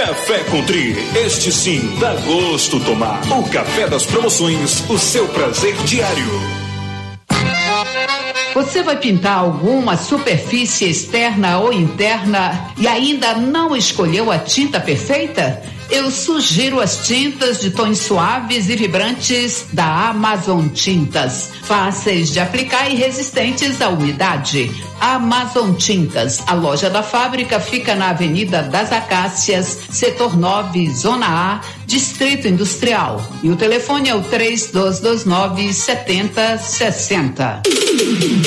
Café Country, este sim dá gosto tomar. O café das promoções, o seu prazer diário. Você vai pintar alguma superfície externa ou interna e ainda não escolheu a tinta perfeita? Eu sugiro as tintas de tons suaves e vibrantes da Amazon Tintas, fáceis de aplicar e resistentes à umidade. Amazon Tintas, a loja da fábrica fica na Avenida das Acácias, setor 9, zona A, Distrito Industrial. E o telefone é o 3229-7060.